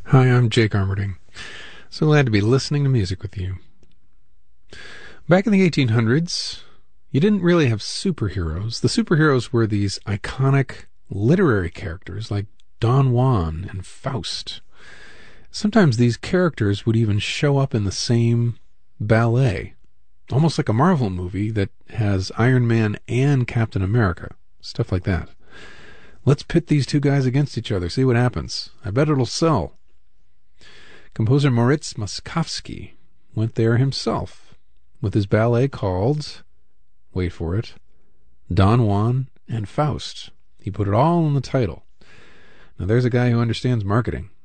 Hi, I'm Jake Armerding. So glad to be listening to music with you. Back in the 1800s, you didn't really have superheroes. The superheroes were these iconic literary characters like Don Juan and Faust. Sometimes these characters would even show up in the same ballet, almost like a Marvel movie that has Iron Man and Captain America, stuff like that. Let's pit these two guys against each other, see what happens. I bet it'll sell. Composer Moritz Moszkowski went there himself with his ballet called, wait for it, Don Juan and Faust. He put it all in the title. Now there's a guy who understands marketing.